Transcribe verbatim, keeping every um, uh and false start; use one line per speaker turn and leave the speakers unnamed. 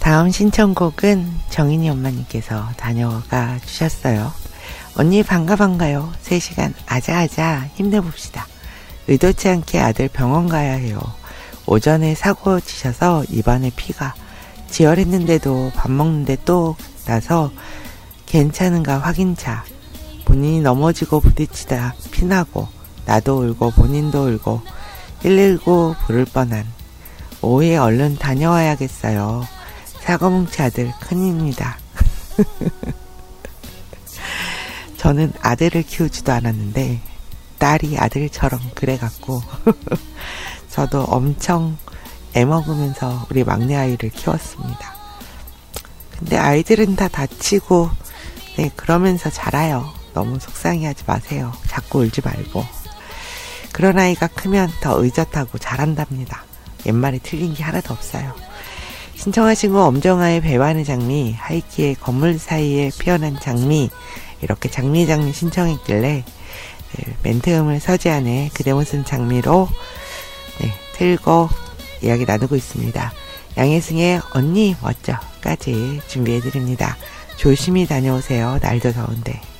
다음 신청곡은 정인이 엄마님께서 다녀가 주셨어요. 언니 반가 반가요. 세 시간 아자아자 힘내봅시다. 의도치 않게 아들 병원 가야 해요. 오전에 사고 치셔서 입안에 피가 지혈했는데도 밥 먹는데 또 나서 괜찮은가 확인차. 본인이 넘어지고 부딪히다 피나고 나도 울고 본인도 울고 일일구 부를 뻔한. 오후에 얼른 다녀와야겠어요. 사고뭉치 아들 큰입니다. 저는 아들을 키우지도 않았는데 딸이 아들처럼 그래갖고 저도 엄청 애먹으면서 우리 막내 아이를 키웠습니다. 근데 아이들은 다 다치고 네 그러면서 자라요. 너무 속상해하지 마세요. 자꾸 울지 말고. 그런 아이가 크면 더 의젓하고 잘한답니다. 옛말에 틀린 게 하나도 없어요. 신청하신 거 엄정화의 배반의 장미, 하이키의 건물 사이에 피어난 장미, 이렇게 장미 장미 신청했길래 네, 멘트음을 서지안에 그대 무슨 장미로 네, 틀고 이야기 나누고 있습니다. 양혜승의 언니 멋져까지 준비해드립니다. 조심히 다녀오세요. 날도 더운데.